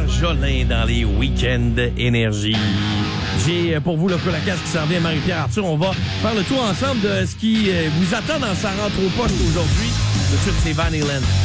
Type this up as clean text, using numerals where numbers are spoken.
Marie-Pierre Jolin dans les Week-ends Énergie. J'ai pour vous le Cola-Casse qui s'en vient, Marie-Pierre Arthur. On va faire le tour ensemble de ce qui vous attend dans sa rentre aux poches aujourd'hui. Tout de suite, c'est Van Halen.